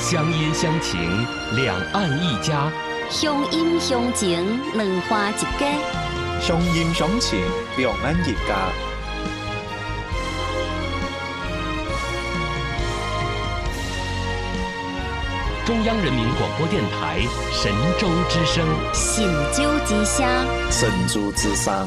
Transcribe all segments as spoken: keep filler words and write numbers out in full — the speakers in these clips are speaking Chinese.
乡音乡情，两岸一家； 乡音乡情，两花一家； 乡音乡情，两岸一家。 中央人民广播电台神州之声， 神州之声， 神州之声。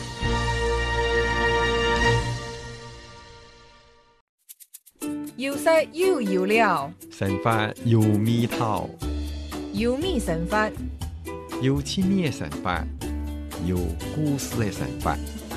有色又有料， 神法有味道， 有味神法， 有趣味的神法，有故事的神法。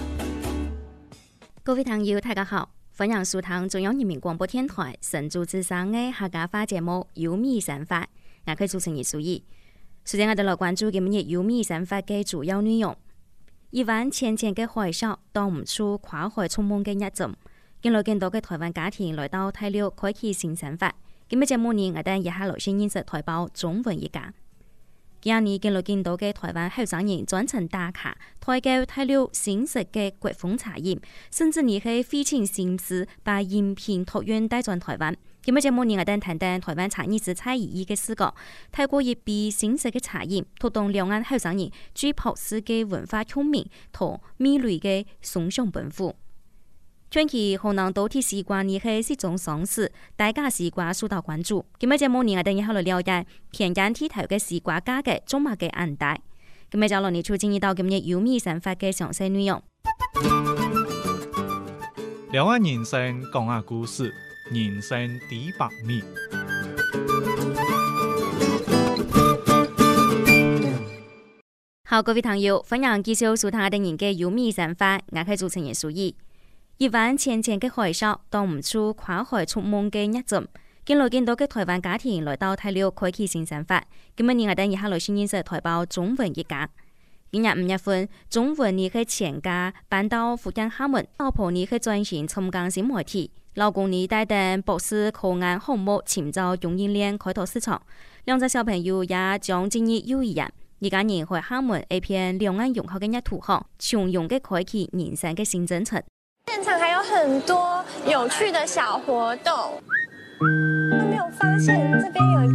各位朋友，大家好，歡迎收聽中央人民廣播電台神州之聲嘅客家話節目《有味神法》，我係主持人蘇怡。首先，我哋來關注今日《有味神法》嘅主要內容。一萬千千嘅海嘯當唔出跨海充滿嘅一陣，見來見到嘅台灣家庭來到大陸開啟新生活。今日節目呢，我哋一下來先認識台胞中文一家。今年見來見到嘅台灣後生人專程打卡，推介大陸新式嘅國風茶飲，甚至你係費盡心思把飲品託運帶轉台灣。今日節目呢，我哋談談台灣茶藝師蔡宜宜嘅視角，透過一杯新式嘅茶飲，推動兩岸後生人追朴實嘅文化聰明同美類嘅崇尚本府。長期可能倒貼習慣呢係一種喪事，大家習慣受到關注。今日節目呢，我哋一下來了解偏見剃頭嘅習慣家嘅中物嘅眼帶。今日就落嚟出進入到今日有味神法嘅詳細內容。 兩岸人生講下故事，人生第百米。 好，各位朋友，歡迎繼續收聽我哋人嘅有味神法，我係主持人蘇怡。一萬千千嘅海嘯當唔出跨海出門嘅一陣，見來見到嘅台灣家庭來到大陸開啟新生活。今日呢，我哋一下來先認識台胞中文一家。今日五月份，中文呢係全家搬到福建廈門，老婆呢係專心參加新媒體，老公呢帶定博士考研項目尋找供應鏈開拓市場。兩隻小朋友也將進入幼兒園。一家人去廈門一片兩岸融合嘅一途航，從容嘅開啟人生嘅新征程。 現場還有很多有趣的小活動，他沒有發現這邊有。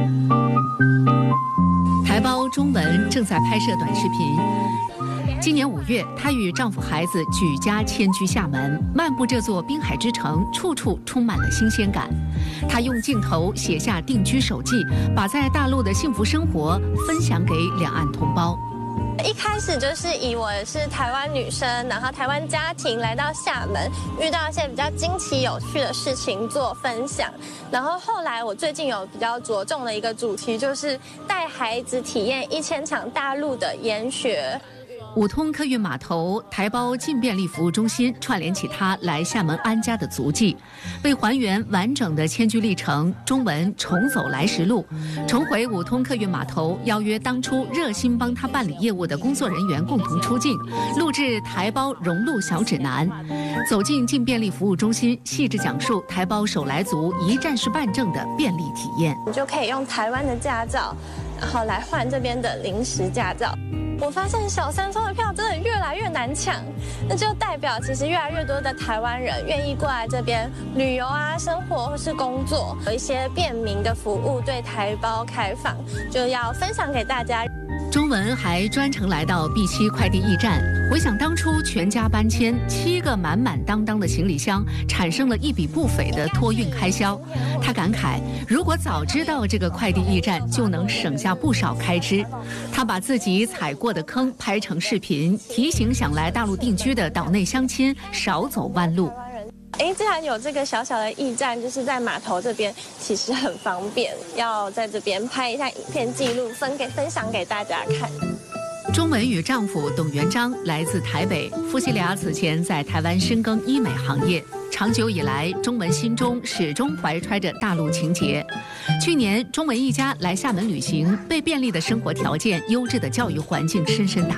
台胞中文正在拍攝短視頻。今年五月，她與丈夫孩子舉家遷居廈門，漫步這座濱海之城，處處充滿了新鮮感。她用鏡頭寫下定居手記，把在大陸的幸福生活分享給兩岸同胞。 一開始就是以我是台灣女生，然後台灣家庭來到廈門，遇到一些比較驚奇有趣的事情做分享。然後後來我最近有比較着重的一個主題，就是帶孩子體驗一千場大陸的研學。 五通客運碼頭台胞進便利服務中心串聯起他來廈門安家的足跡，為還原完整的遷居歷程，中文重走來時路，重回五通客運碼頭，邀約當初熱心幫他辦理業務的工作人員共同出鏡，錄製台胞融入小指南。走進進便利服務中心，細緻講述台胞手來足一站式辦證的便利體驗。 你就可以用台灣的駕照，然後來換這邊的臨時駕照。我發現小三通的票真的越來越難搶，那就代表其實越來越多的台灣人願意過來這邊旅遊啊、生活或是工作，有一些便民的服務對台胞開放，就要分享給大家。 中文還專程來到碧溪快遞驛站，回想當初全家搬遷，七個滿滿當當的行李箱，產生了一筆不菲的托運開銷。他感慨，如果早知道這個快遞驛站，就能省下不少開支。他把自己踩過的坑拍成視頻，提醒想來大陸定居的島內鄉親少走彎路。 哎，既然有這個小小的驛站，就是在碼頭這邊，其實很方便。要在這邊拍一下影片記錄，分給分享給大家看。 中文與丈夫董元璋來自台北，夫妻倆此前在台灣深耕醫美行業。長久以來，中文心中始終懷揣着大陸情結。去年，中文一家來廈門旅行，被便利的生活條件、優質的教育環境深深打動。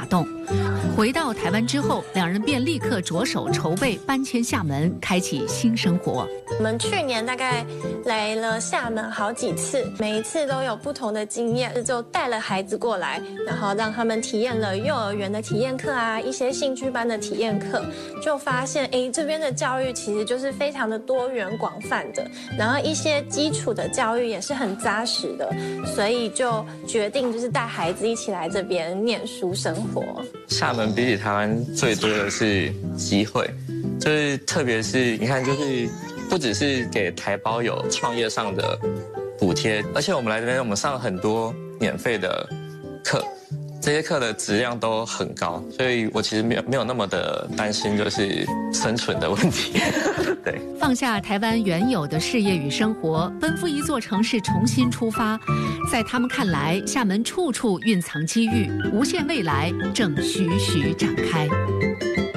回到台湾之后，两人便立刻着手筹备搬迁厦门，开启新生活。 我们去年大概来了厦门好几次，每一次都有不同的经验，就带了孩子过来，然后让他们体验了幼儿园的体验课啊，一些兴趣班的体验课，就发现哎，这边的教育其实就是非常的多元广泛的，然后一些基础的教育也是很扎实的，所以就决定就是带孩子一起来这边念书生活。 厦门比起台湾最多的是机会，就是特别是你看，就是不只是给台胞有创业上的补贴，而且我们来这边我们上了很多免费的课，这些课的质量都很高，所以我其实没有没有那么的担心就是生存的问题。对， 放下台湾原有的事业与生活，奔赴一座城市重新出发，在他们看来，厦门处处蕴藏机遇，无限未来正徐徐展开。